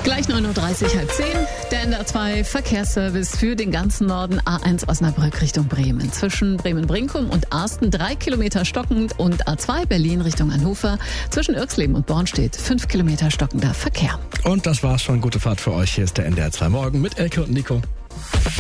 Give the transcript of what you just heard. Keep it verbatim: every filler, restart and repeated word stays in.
Gleich neun Uhr dreißig, halb zehn. Der N D R zwei Verkehrsservice für den ganzen Norden. A eins Osnabrück Richtung Bremen. Zwischen Bremen-Brinkum und Arsten drei Kilometer stockend und A zwei Berlin Richtung Hannover. Zwischen Irxleben und Bornstedt fünf Kilometer stockender Verkehr. Und das war's schon. Gute Fahrt für euch. Hier ist der N D R zwei Morgen mit Elke und Nico.